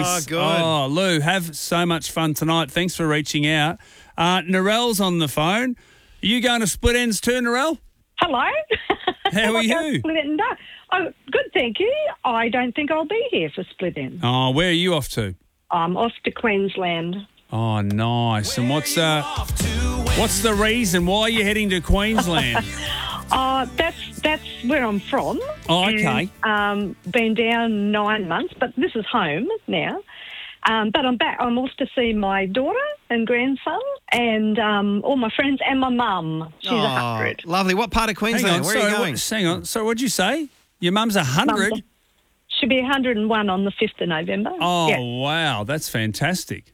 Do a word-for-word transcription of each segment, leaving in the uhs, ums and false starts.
Oh, good. Oh, Lou, have so much fun tonight. Thanks for reaching out. Uh, Narelle's on the phone. Are you going to Split Ends too, Narelle? Hello. How are you? Split End. Oh, good, thank you. I don't think I'll be here for Split End. Oh, where are you off to? I'm off to Queensland. Oh, nice. And what's uh, what's the reason? Why are you heading to Queensland? Uh, that's that's where I'm from. Oh, okay. And, um, been down nine months, but this is home now. Um, but I'm back. I'm off to see my daughter and grandson and um, all my friends and my mum. She's a Oh, hundred. lovely. What part of Queensland? Where sorry, are you going? What, hang on. So what'd you say? Your mum's a hundred? She'll be one hundred and one on the fifth of November. Oh, Yeah. wow. That's fantastic.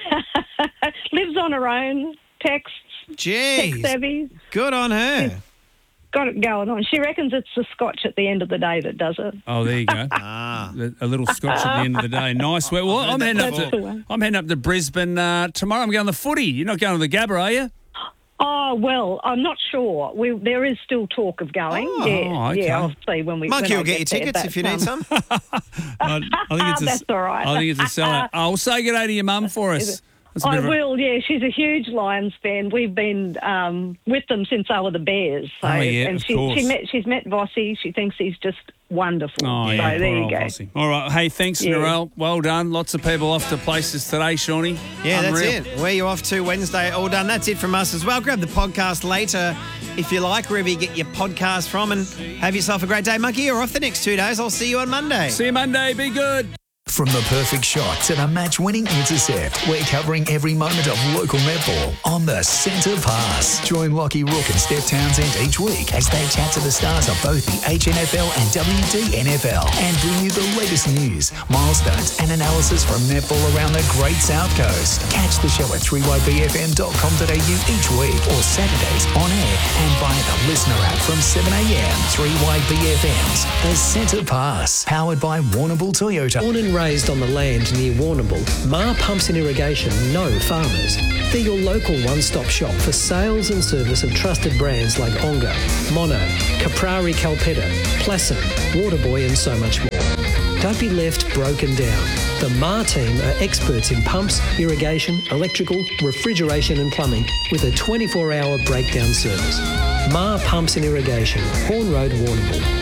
Lives on her own. Texts. Tech Jeez. savvy. Good on her. Got it going on. She reckons it's the scotch at the end of the day that does it. Oh, there you go. Ah. A little scotch at the end of the day. Nice. Well, well I'm heading up That's the to one. I'm heading up to Brisbane uh, tomorrow. I'm going to the footy. You're not going to the Gabba, are you? Oh, well, I'm not sure. We, there is still talk of going. Oh, yeah, okay. yeah, I'll see when we Monkey when I will get you there, tickets but, if you need um, some. I, I think it's a, That's all right. I think it's a sellout. I'll say good day to your mum for us. That's a I bit of a- will, yeah. She's a huge Lions fan. We've been um, with them since they were the Bears. So, Oh, yeah, and of she, course. she met, she's met Vossi. She thinks he's just wonderful. Oh, so yeah. there Poor you old go. Vossi. All right. Hey, thanks, Yeah. Narelle. Well done. Lots of people off to places today, Shawnee. Yeah, that's Unreal. it. Where you off to Wednesday? All done. That's it from us as well. Grab the podcast later if you like, wherever you get your podcast from, and have yourself a great day, Monkey. You're off the next two days. I'll see you on Monday. See you Monday. Be good. From the perfect shot to the match-winning intercept, we're covering every moment of local netball on the Centre Pass. Join Lockie Rook and Steph Townsend each week as they chat to the stars of both the H N F L and W D N F L and bring you the latest news, milestones and analysis from netball around the Great South Coast. Catch the show at three y b f m dot com dot a u each week or Saturdays on air and via the listener app from seven a m. three Y B F M's The Centre Pass, powered by Warrnambool Toyota. Born and raised on the land near Warrnambool, Ma Pumps and Irrigation know farmers. They're your local one-stop shop for sales and service of trusted brands like Onga, Mono, Caprari Calpetta, Plasson, Waterboy and so much more. Don't be left broken down. The Ma team are experts in pumps, irrigation, electrical, refrigeration and plumbing with a twenty-four hour breakdown service. Ma Pumps and Irrigation, Horn Road, Warrnambool.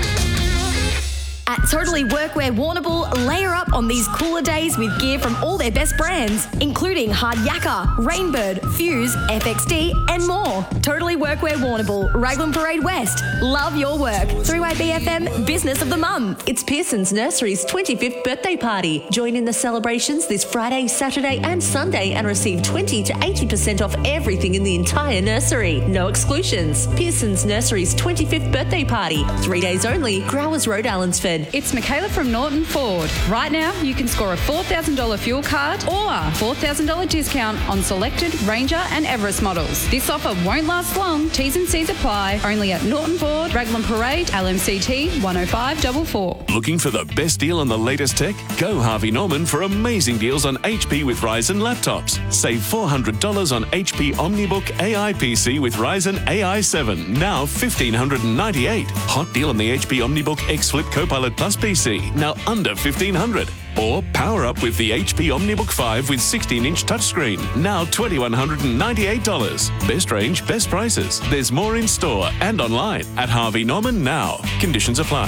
At Totally Workwear Warrnambool, layer up on these cooler days with gear from all their best brands, including Hard Yakka, Rainbird, Fuse, F X D, and more. Totally Workwear Warrnambool, Raglan Parade West. Love your work. three Y B F M Business of the Month. It's Pearson's Nursery's twenty-fifth birthday party. Join in the celebrations this Friday, Saturday and Sunday and receive twenty to eighty percent off everything in the entire nursery. No exclusions. Pearson's Nursery's twenty-fifth birthday party. Three days only. Growers Road, Allensford. It's Michaela from Norton Ford. Right now, you can score a four thousand dollars fuel card or a four thousand dollars discount on selected Ranger and Everest models. This offer won't last long. T's and C's apply. Only at Norton Ford, Raglan Parade, L M C T one oh five four four. Looking for the best deal on the latest tech? Go Harvey Norman for amazing deals on H P with Ryzen laptops. Save four hundred dollars on H P OmniBook A I P C with Ryzen A I seven, now one thousand five hundred ninety-eight dollars. Hot deal on the H P OmniBook X Flip Copilot Plus P C, now under fifteen hundred dollars. Or power up with the H P OmniBook five with sixteen inch touchscreen, now two thousand one hundred ninety-eight dollars. Best range, best prices. There's more in store and online at Harvey Norman now. Conditions apply.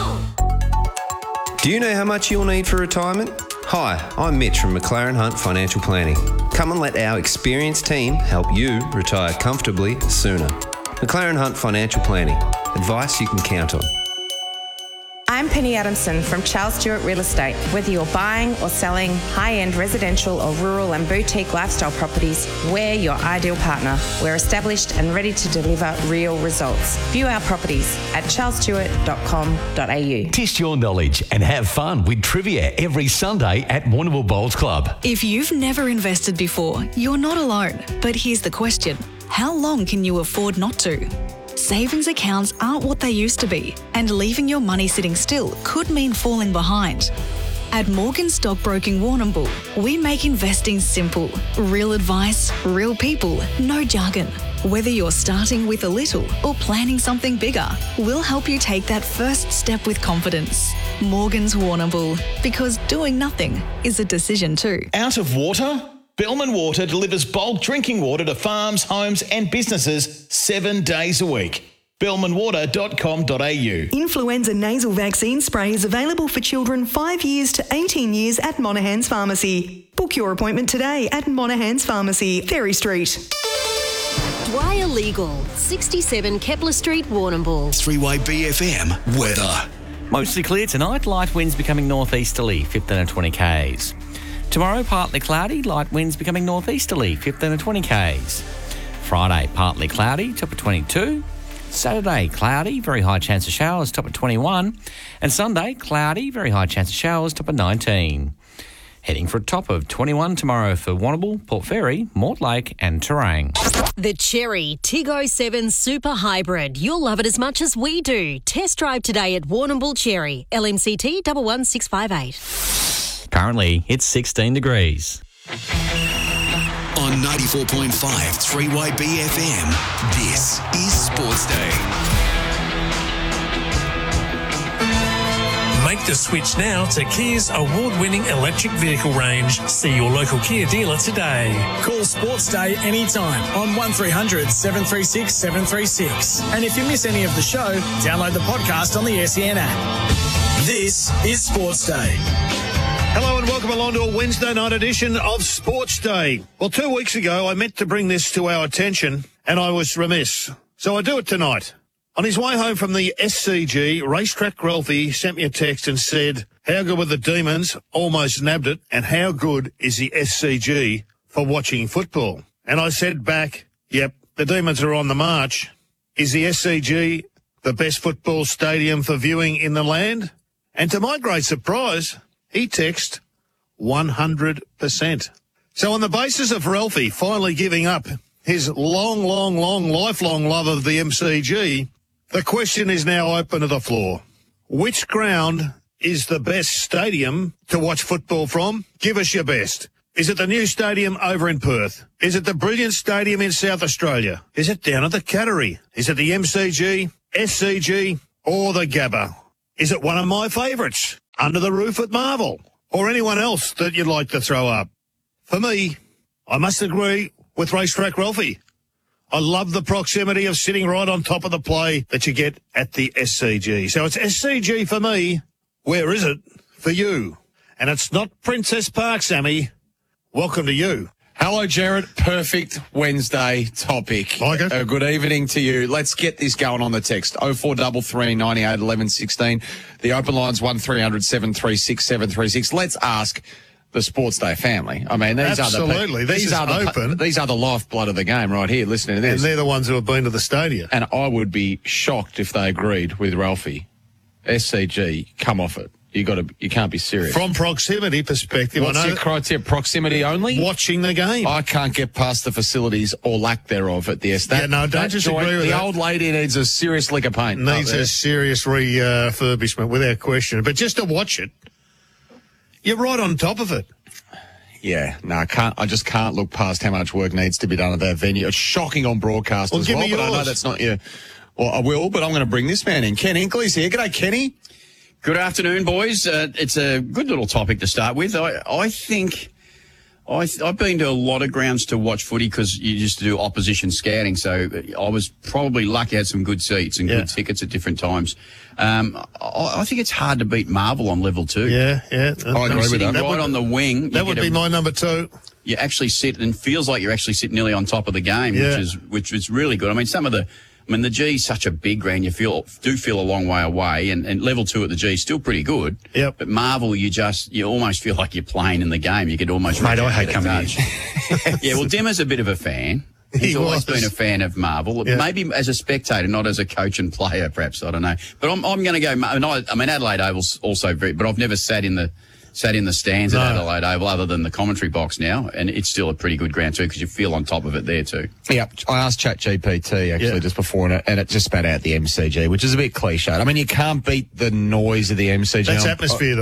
Do you know how much you'll need for retirement? Hi, I'm Mitch from McLaren Hunt Financial Planning. Come and let our experienced team help you retire comfortably sooner. McLaren Hunt Financial Planning. Advice you can count on. I'm Penny Adamson from Charles Stewart Real Estate. Whether you're buying or selling high-end residential or rural and boutique lifestyle properties, we're your ideal partner. We're established and ready to deliver real results. View our properties at charles stewart dot com dot a u. Test your knowledge and have fun with trivia every Sunday at Warrnambool Bowls Club. If you've never invested before, you're not alone. But here's the question: how long can you afford not to? Savings accounts aren't what they used to be, and leaving your money sitting still could mean falling behind. At Morgan Stockbroking Warrnambool, we make investing simple. Real advice, real people, no jargon. Whether you're starting with a little or planning something bigger, we'll help you take that first step with confidence. Morgan's Warrnambool, because doing nothing is a decision too. Out of water? Bellman Water delivers bulk drinking water to farms, homes and businesses seven days a week. bellman water dot com dot a u. Influenza nasal vaccine spray is available for children five years to eighteen years at Monaghan's Pharmacy. Book your appointment today at Monaghan's Pharmacy, Ferry Street. Dwyer Legal, sixty-seven Kepler Street, Warrnambool. three Y B F M weather. Mostly clear tonight, light winds becoming northeasterly, fifteen to twenty k's. Tomorrow, partly cloudy, light winds becoming northeasterly, fifteen to twenty k's. Friday, partly cloudy, top of twenty-two. Saturday, cloudy, very high chance of showers, top of twenty-one. And Sunday, cloudy, very high chance of showers, top of nineteen. Heading for a top of twenty-one tomorrow for Warrnambool, Port Fairy, Mortlake and Terang. The Cherry Tig oh seven Super Hybrid. You'll love it as much as we do. Test drive today at Warrnambool Cherry. L M C T one one six five eight. Currently, it's sixteen degrees. On ninety-four point five three Y B F M, this is Sports Day. Make the switch now to Kia's award-winning electric vehicle range. See your local Kia dealer today. Call Sports Day anytime on one three hundred seven three six seven three six. And if you miss any of the show, download the podcast on the S E N app. This is Sports Day. Hello and welcome along to a Wednesday night edition of Sports Day. Well, two weeks ago I meant to bring this to our attention and I was remiss. So I do it tonight. On his way home from the S C G, Racetrack Ralphie sent me a text and said, how good were the Demons? Almost nabbed it. And how good is the S C G for watching football? And I said back, yep, the Demons are on the march. Is the S C G the best football stadium for viewing in the land? And to my great surprise, he texted one hundred percent. So on the basis of Ralphie finally giving up his long, long, long, lifelong love of the M C G, the question is now open to the floor. Which ground is the best stadium to watch football from? Give us your best. Is it the new stadium over in Perth? Is it the brilliant stadium in South Australia? Is it down at the Cattery? Is it the M C G, S C G, or the Gabba? Is it one of my favourites, Under the Roof at Marvel, or anyone else that you'd like to throw up? For me, I must agree with Racetrack Ralphie. I love the proximity of sitting right on top of the play that you get at the S C G. So it's S C G for me. Where is it for you? And it's not Princess Park, Sammy. Welcome to you. Hello, Jared. Perfect Wednesday topic. Like it. Uh, good evening to you. Let's get this going on the text. oh four three three, nine eight, one one one six. The open line's one three hundred seven three six seven three six. Let's ask the Sports Day family. I mean, these Absolutely. are the This these is are the open. these are the lifeblood of the game right here. Listening to this, And they're the ones who have been to the stadium. and I would be shocked if they agreed with Ralphie. S C G, come off it. You got to. You can't be serious. From proximity perspective, What's I know your criteria? Proximity only? watching the game. I can't get past the facilities or lack thereof at the S. That, Yeah, no, don't that disagree joint, with the that. old lady needs a serious lick of paint. Needs up there. a serious refurbishment without question. But just to watch it, you're right on top of it. Yeah, no, I can't. I just can't look past how much work needs to be done at that venue. It's shocking on broadcast Well, as give well, me but I know yours. that's not your. Well, I will, but I'm going to bring this man in. Ken Hinkley's here. G'day, Kenny. Good afternoon, boys. Uh, it's a good little topic to start with. I, I think I th- I've been to a lot of grounds to watch footy because you used to do opposition scouting. So I was probably lucky I had some good seats and Yeah. good tickets at different times. Um, I, I think it's hard to beat Marvel on level two. Yeah, yeah. I agree with Sitting that. right would- on the wing. you That would get be a- my number two. You actually sit and feels like you're actually sitting nearly on top of the game, Yeah. which is which is really good. I mean, some of the, I mean, the G's such a big ground. You feel do feel a long way away, and, and level two at the G is still pretty good. Yep. But Marvel, you just you almost feel like you're playing in the game. You could almost Mate, reach I out hate and get a coming touch. Yeah, well, Dimmer's a bit of a fan. He's He always was. been a fan of Marvel. Yeah. Maybe as a spectator, not as a coach and player, perhaps. I don't know. But I'm I'm going to go. I mean, I, I mean, Adelaide Oval's also very, but I've never sat in the. Sat in the stands No. at Adelaide Oval other than the commentary box now, and it's still a pretty good ground too because you feel on top of it there too. Yeah, I asked ChatGPT actually Yeah. just before, and it, and it just spat out the M C G, which is a bit cliched. I mean, you can't beat the noise of the M C G. That's I'm- atmosphere, though.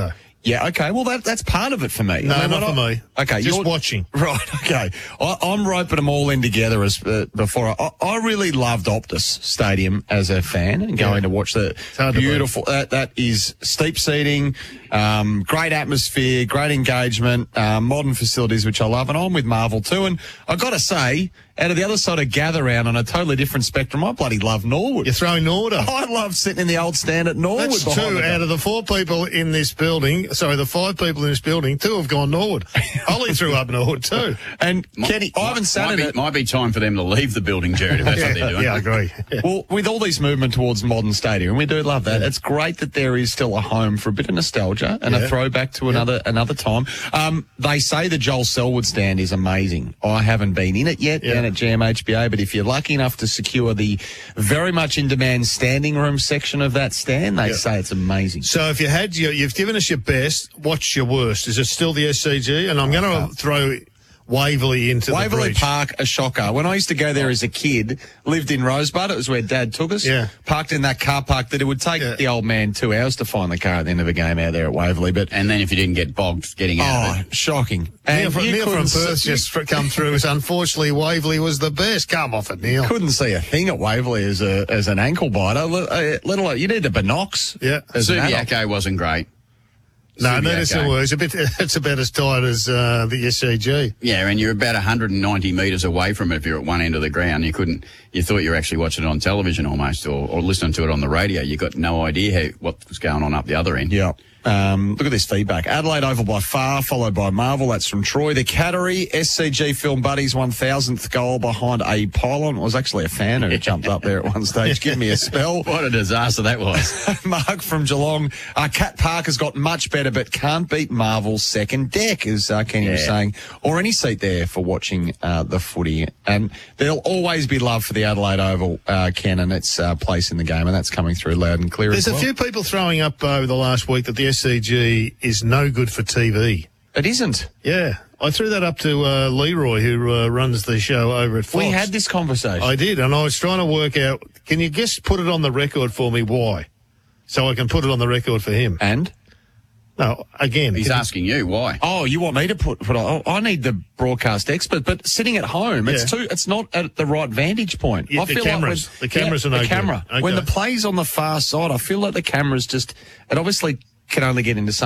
Yeah, okay. Well, that that's part of it for me. No, I mean, not when for I- me. Okay, Just you're- watching. Right, okay. I, I'm roping them all in together as uh, before. I, I really loved Optus Stadium as a fan and going Yeah. to watch the hard to beautiful. That, that is steep seating, um, great atmosphere, great engagement, uh, modern facilities, which I love. And I'm with Marvel too. And I've got to say, out of the other side of Gather Round on a totally different spectrum, I bloody love Norwood. You're throwing Norwood up. I love sitting in the old stand at Norwood. That's behind two the- out of the four people in this building. Sorry, the five people in this building, two have gone Norwood. Ollie threw up Norwood too. And Kenny, I haven't sat might in be, it. might be time for them to leave the building, Jared, if that's what they're doing. Yeah, I agree. Well, with all these movement towards modern stadium, and we do love that. It's great that there is still a home for a bit of nostalgia and Yeah. a throwback to another another time. Um, they say the Joel Selwood stand is amazing. I haven't been in it yet Yeah. down at G M H B A, but if you're lucky enough to secure the very much in demand standing room section of that stand, they Yeah. say it's amazing. So if you had your, you've given us your best, what's your worst? Is it still the S C G? And I'm going to throw Waverley into the Waverley breach. Park, a shocker. When I used to go there as a kid, lived in Rosebud, it was where Dad took us. Yeah. Parked in that car park that it would take the old man two hours to find the car at the end of a game out there at Waverley. But And then if you didn't get bogged getting out oh, of it. shocking! Neil And from, you Neil from couldn't Perth see- just fr- come through. So unfortunately, Waverley was the best. Come off it, Neil. couldn't see a thing at Waverley as a as an ankle biter. Let, uh, let alone you need the binocs. Yeah. as an adult. Subiaco wasn't great. No, Subiaco. neither still was. A bit, it's about as tight as uh, the S C G. Yeah, and you're about one hundred ninety metres away from it if you're at one end of the ground. You couldn't, you thought you were actually watching it on television almost or, or listening to it on the radio. You got no idea how, what was going on up the other end. Yeah. Um, look at this feedback. Adelaide Oval by far, followed by Marvel. That's from Troy. The Cattery S C G Film Buddies one thousandth goal behind a pylon. I was actually a fan who jumped up there at one stage. Give me a spell. What a disaster that was. Mark from Geelong. Uh, Cat Park has got much better, but can't beat Marvel's second deck, as uh, Kenny was Yeah. saying, or any seat there for watching uh, the footy. And there'll always be love for the Adelaide Oval, uh, Ken, and its uh, place in the game, and that's coming through loud and clear There's as a well. few people throwing up over the last week that the S C G is no good for T V. It isn't. Yeah. I threw that up to uh, Leroy, who uh, runs the show over at Fox. We had this conversation. I did, and I was trying to work out, can you just put it on the record for me why? So I can put it on the record for him. And? No, again. He's can- asking you why. Oh, you want me to put put on? Oh, I need the broadcast expert, but sitting at home, it's Yeah. too. It's not at the right vantage point. Yeah, I the feel cameras. like when, The cameras yeah, are no the good. camera. When the Okay. play's on the far side, I feel like the cameras just. It obviously can only get into some.